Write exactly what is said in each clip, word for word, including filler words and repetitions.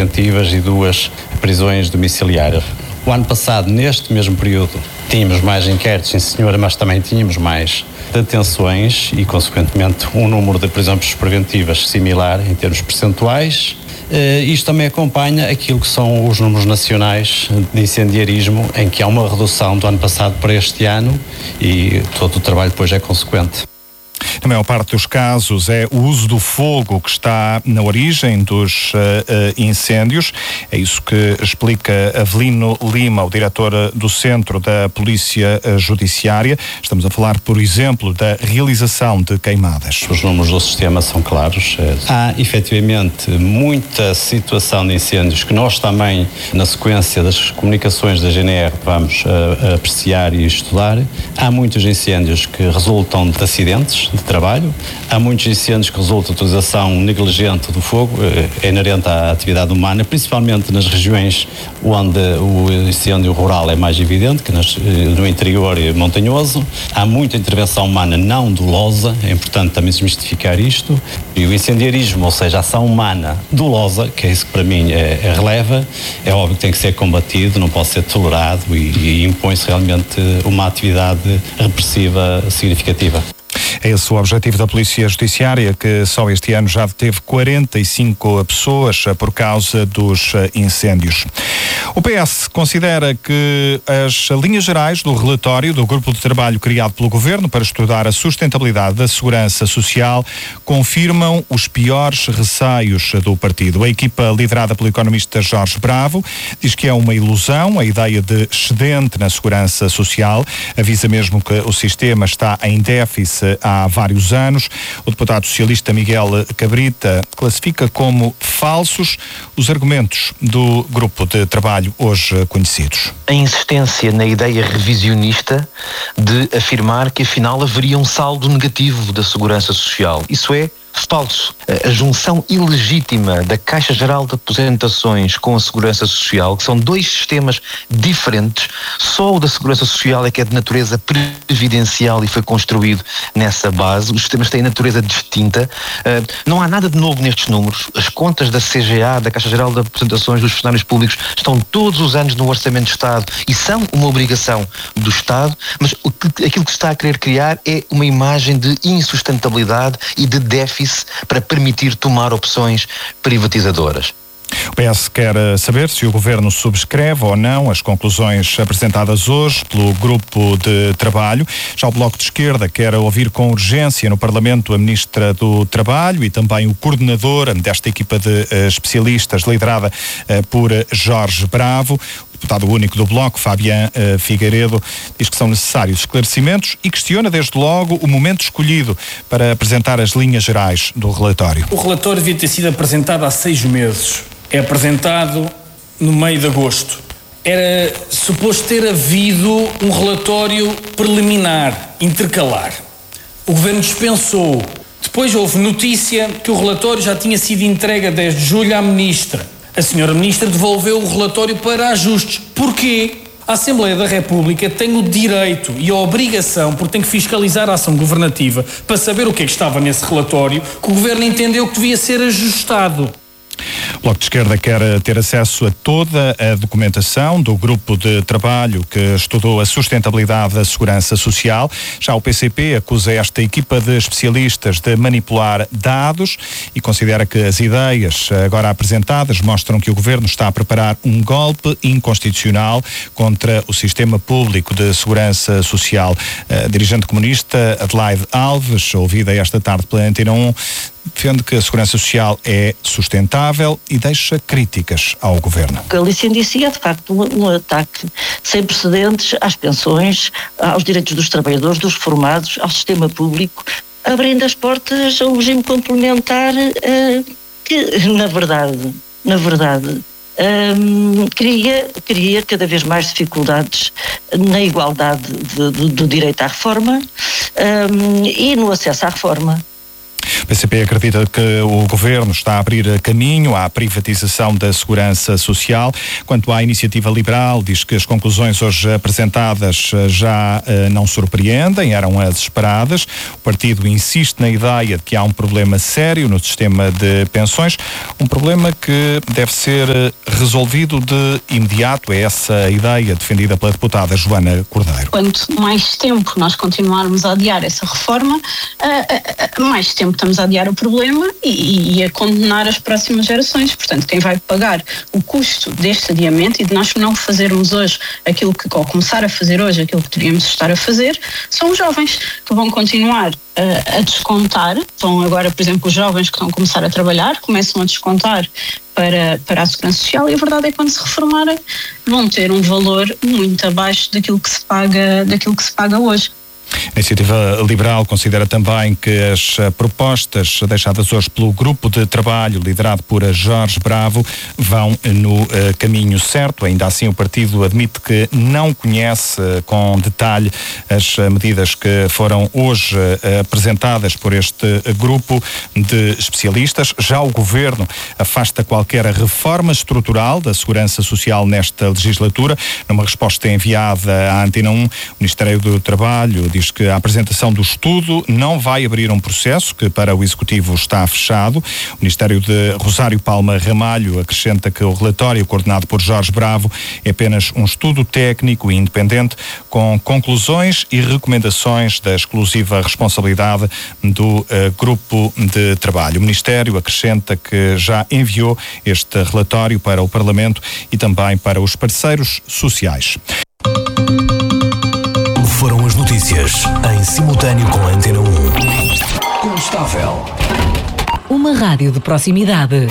preventivas e duas prisões domiciliárias. O ano passado, neste mesmo período, tínhamos mais inquéritos, sim senhora, mas também tínhamos mais detenções e, consequentemente, um número de prisões preventivas similar em termos percentuais. Uh, isto também acompanha aquilo que são os números nacionais de incendiarismo, em que há uma redução do ano passado para este ano e todo o trabalho depois é consequente. Na maior parte dos casos é o uso do fogo que está na origem dos uh, uh, incêndios. É isso que explica Avelino Lima, o diretor do Centro da Polícia Judiciária. Estamos a falar, por exemplo, da realização de queimadas. Os números do sistema são claros. Há, efetivamente, muita situação de incêndios que nós também, na sequência das comunicações da G N R, vamos uh, apreciar e estudar. Há muitos incêndios que resultam de acidentes de trabalho. Há muitos incêndios que resultam de utilização negligente do fogo, é inerente à atividade humana, principalmente nas regiões onde o incêndio rural é mais evidente, que nas, no interior montanhoso. Há muita intervenção humana não dolosa, é importante também desmistificar isto. E o incendiarismo, ou seja, a ação humana dolosa, que é isso que para mim é, é releva, é óbvio que tem que ser combatido, não pode ser tolerado e, e impõe-se realmente uma atividade repressiva significativa. É esse o objetivo da Polícia Judiciária, que só este ano já deteve quarenta e cinco pessoas por causa dos incêndios. O P S considera que as linhas gerais do relatório do grupo de trabalho criado pelo Governo para estudar a sustentabilidade da segurança social confirmam os piores receios do partido. A equipa liderada pelo economista Jorge Bravo diz que é uma ilusão a ideia de excedente na segurança social. Avisa mesmo que o sistema está em déficit há vários anos. O deputado socialista Miguel Cabrita classifica como falsos os argumentos do grupo de trabalho hoje conhecidos. A insistência na ideia revisionista de afirmar que afinal haveria um saldo negativo da segurança social. Isso é falso. A junção ilegítima da Caixa Geral de Aposentações com a Segurança Social, que são dois sistemas diferentes, só o da Segurança Social é que é de natureza previdencial e foi construído nessa base, os sistemas têm natureza distinta, uh, não há nada de novo nestes números, as contas da C G A, da Caixa Geral de Aposentações dos funcionários públicos, estão todos os anos no Orçamento de Estado e são uma obrigação do Estado, mas o que, aquilo que se está a querer criar é uma imagem de insustentabilidade e de déficit para permitir tomar opções privatizadoras. O P S quer saber se o Governo subscreve ou não as conclusões apresentadas hoje pelo grupo de trabalho. Já o Bloco de Esquerda quer ouvir com urgência no Parlamento a Ministra do Trabalho e também o coordenador desta equipa de uh, especialistas liderada uh, por Jorge Bravo. O deputado único do Bloco, Fabián uh, Figueiredo, diz que são necessários esclarecimentos e questiona desde logo o momento escolhido para apresentar as linhas gerais do relatório. O relatório devia ter sido apresentado há seis meses. É apresentado no meio de agosto. Era suposto ter havido um relatório preliminar, intercalar. O Governo dispensou. Depois houve notícia que o relatório já tinha sido entregue a dez de julho à Ministra. A senhora Ministra devolveu o relatório para ajustes. Porquê? A Assembleia da República tem o direito e a obrigação, porque tem que fiscalizar a ação governativa, para saber o que é que estava nesse relatório, que o Governo entendeu que devia ser ajustado. O Bloco de Esquerda quer ter acesso a toda a documentação do grupo de trabalho que estudou a sustentabilidade da segurança social. Já o P C P acusa esta equipa de especialistas de manipular dados e considera que as ideias agora apresentadas mostram que o Governo está a preparar um golpe inconstitucional contra o sistema público de segurança social. A dirigente comunista Adelaide Alves, ouvida esta tarde pela Antena um, defende que a segurança social é sustentável e deixa críticas ao Governo. O que Alice indicia é, de facto, um, um ataque sem precedentes às pensões, aos direitos dos trabalhadores, dos reformados, ao sistema público, abrindo as portas a um regime complementar uh, que, na verdade, na verdade, Um, cria, cria cada vez mais dificuldades na igualdade de, de, do direito à reforma um, e no acesso à reforma. O P C P acredita que o Governo está a abrir caminho à privatização da segurança social. Quanto à iniciativa liberal, diz que as conclusões hoje apresentadas já uh, não surpreendem, eram as esperadas. O partido insiste na ideia de que há um problema sério no sistema de pensões, um problema que deve ser resolvido de imediato. É essa a ideia defendida pela deputada Joana Cordeiro. Quanto mais tempo nós continuarmos a adiar essa reforma, uh, uh, mais tempo estamos a adiar o problema e, e a condenar as próximas gerações. Portanto, quem vai pagar o custo deste adiamento e de nós não fazermos hoje aquilo que, ou começar a fazer hoje aquilo que teríamos estar a fazer, são os jovens que vão continuar uh, a descontar. Vão agora, por exemplo, os jovens que estão a começar a trabalhar, começam a descontar para, para a Segurança Social, e a verdade é que quando se reformarem vão ter um valor muito abaixo daquilo que se paga, daquilo que se paga hoje. A Iniciativa Liberal considera também que as propostas deixadas hoje pelo grupo de trabalho liderado por Jorge Bravo vão no uh, caminho certo. Ainda assim, o partido admite que não conhece uh, com detalhe as uh, medidas que foram hoje uh, apresentadas por este uh, grupo de especialistas. Já o Governo afasta qualquer reforma estrutural da Segurança Social nesta legislatura. Numa resposta enviada à Antena um, o Ministério do Trabalho diz que a apresentação do estudo não vai abrir um processo que para o Executivo está fechado. O Ministério de Rosário Palma Ramalho acrescenta que o relatório coordenado por Jorge Bravo é apenas um estudo técnico e independente com conclusões e recomendações da exclusiva responsabilidade do uh, grupo de trabalho. O Ministério acrescenta que já enviou este relatório para o Parlamento e também para os parceiros sociais. Foram as notícias em simultâneo com a Antena um. Constável. Uma rádio de proximidade.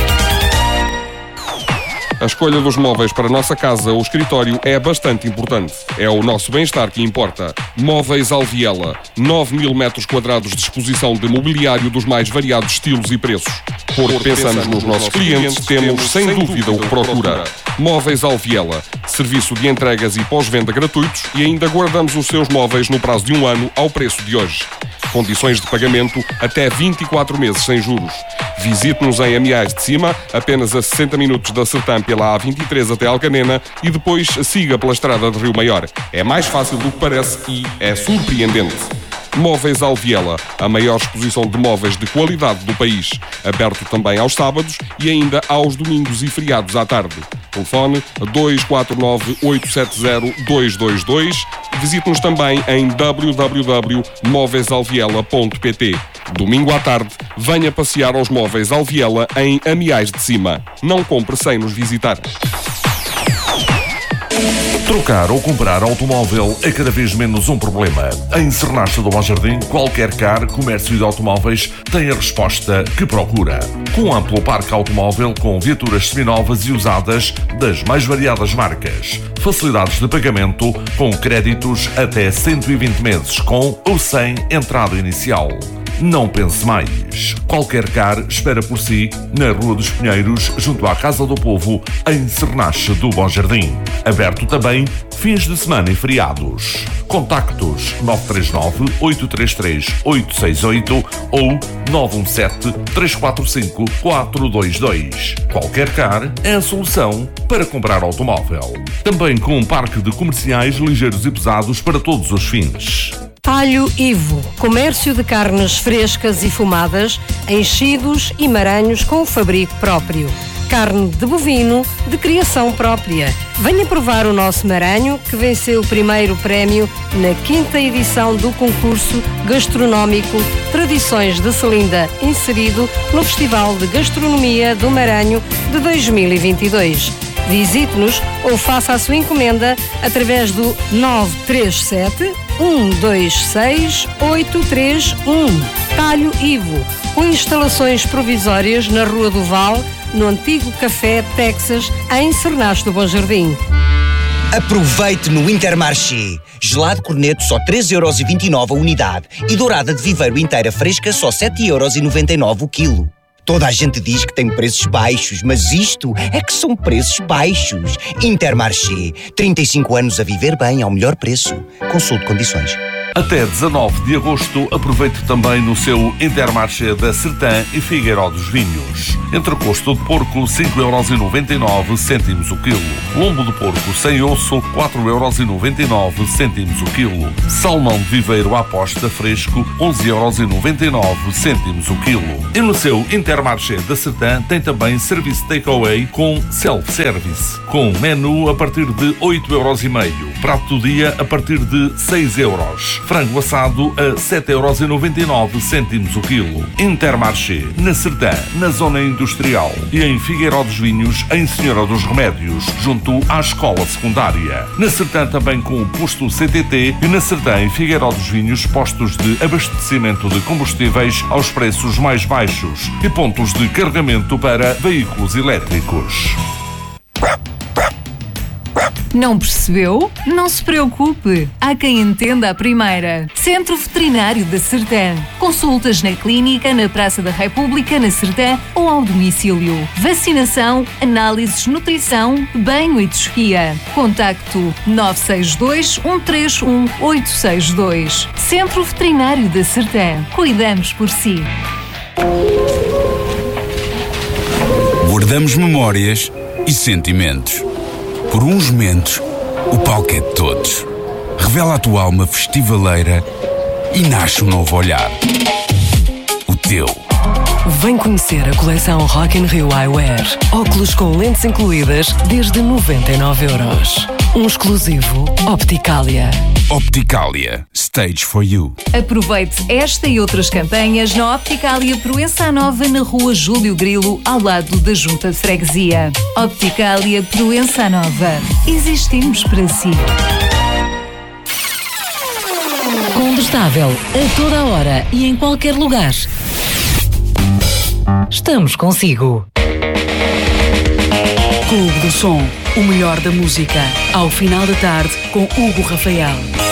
A escolha dos móveis para a nossa casa ou escritório é bastante importante. É o nosso bem-estar que importa. Móveis Alviela. nove mil metros quadrados de exposição de mobiliário dos mais variados estilos e preços. Porque pensamos nos nossos clientes, temos sem dúvida o que procura. Móveis Alviela. Serviço de entregas e pós-venda gratuitos e ainda guardamos os seus móveis no prazo de um ano ao preço de hoje. Condições de pagamento até vinte e quatro meses sem juros. Visite-nos em Amiais de Cima, apenas a sessenta minutos da Sertã pela A vinte e três até Alcanena e depois siga pela estrada de Rio Maior. É mais fácil do que parece e é surpreendente. Móveis Alviela, a maior exposição de móveis de qualidade do país. Aberto também aos sábados e ainda aos domingos e feriados à tarde. Telefone dois quatro nove, oito sete zero, dois dois dois. Visite-nos também em w w w ponto móveis alviela ponto p t. Domingo à tarde, venha passear aos Móveis Alviela em Amiais de Cima. Não compre sem nos visitar. Trocar ou comprar automóvel é cada vez menos um problema. Em Sernacha do Bom Jardim, qualquer car, comércio de automóveis tem a resposta que procura. Com amplo parque automóvel com viaturas seminovas e usadas das mais variadas marcas. Facilidades de pagamento com créditos até cento e vinte meses com ou sem entrada inicial. Não pense mais. Qualquer car espera por si na Rua dos Pinheiros, junto à Casa do Povo, em Sernache do Bom Jardim. Aberto também fins de semana e feriados. Contactos nove três nove, oito três três, oito seis oito ou nove um sete, três quatro cinco, quatro dois dois. Qualquer car é a solução para comprar automóvel. Também com um parque de comerciais ligeiros e pesados para todos os fins. Talho Ivo, comércio de carnes frescas e fumadas, enchidos e maranhos com o fabrico próprio. Carne de bovino de criação própria. Venha provar o nosso maranho que venceu o primeiro prémio na quinta edição do concurso gastronómico Tradições de Selinda, inserido no Festival de Gastronomia do Maranho de dois mil e vinte e dois. Visite-nos ou faça a sua encomenda através do nove três sete, um dois seis, oito três um. Talho Ivo, com instalações provisórias na Rua do Val, no antigo Café Texas, em Sernache do Bom Jardim. Aproveite no Intermarché. Gelado corneto só três euros e vinte e nove a unidade e dourada de viveiro inteira fresca só sete euros e noventa e nove o quilo. Toda a gente diz que tem preços baixos, mas isto é que são preços baixos. Intermarché. trinta e cinco anos a viver bem ao melhor preço. Consulte condições. Até dezanove de agosto, aproveite também no seu Intermarché da Sertã e Figueiró dos Vinhos. Entrecosto de porco, cinco euros e noventa e nove cêntimos o quilo. Lombo de porco sem osso, quatro euros e noventa e nove cêntimos o quilo. Salmão de viveiro à posta fresco, onze euros e noventa e nove cêntimos o quilo. E no seu Intermarché da Sertã tem também serviço takeaway com self-service, com menu a partir de oito euros e meio. Prato do dia a partir de seis euros. Frango assado a sete euros e noventa e nove cêntimos o quilo. Intermarché, na Sertã, na zona industrial. E em Figueiró dos Vinhos, em Senhora dos Remédios, junto à escola secundária. Na Sertã também com o posto C T T e na Sertã em Figueiró dos Vinhos, postos de abastecimento de combustíveis aos preços mais baixos e pontos de carregamento para veículos elétricos. Não percebeu? Não se preocupe. Há quem entenda a primeira. Centro Veterinário da Sertã. Consultas na clínica, na Praça da República, na Sertã ou ao domicílio. Vacinação, análises, nutrição, banho e tosquia. Contacto nove seis dois, um três um, oito seis dois. Centro Veterinário da Sertã. Cuidamos por si. Guardamos memórias e sentimentos. Por uns momentos, o palco é de todos. Revela a tua alma festivaleira e nasce um novo olhar. O teu. Vem conhecer a coleção Rock in Rio Eyewear. Óculos com lentes incluídas desde noventa e nove euros. Um exclusivo Opticalia. Opticalia. Stage for you. Aproveite esta e outras campanhas na Opticalia Proença Nova, na rua Júlio Grilo, ao lado da Junta de Freguesia. Opticalia Proença Nova. Existimos para si. Combustável a toda a hora e em qualquer lugar. Estamos consigo. Clube do Som, o melhor da música. Ao final da tarde, com Hugo Rafael.